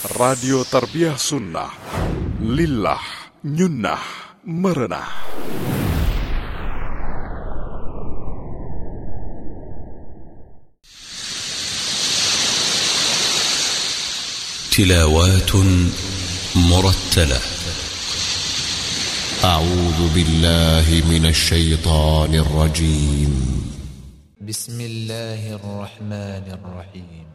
Radio Tarbiyah Sunnah. Lillah, nyunnah, merenah. تلاوات مرتلة. أعوذ بالله من الشيطان الرجيم. بسم الله الرحمن الرحيم.